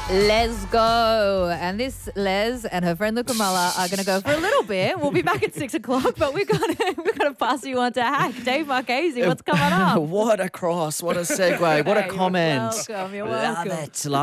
Let's go. And this Les and her friend Lukamala are going to go for a little bit. We'll be back at 6 o'clock, but we're going to pass you on to Hack. Dave Marchese, what's coming up? What a cross. What a segue. What a comment. You're welcome. Love it.